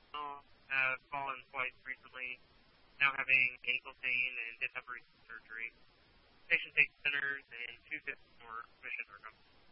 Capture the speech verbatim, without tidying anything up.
Well, have fallen twice recently, now having ankle pain and did have recent surgery. Patient takes thinners and two fifths more commissions are coming.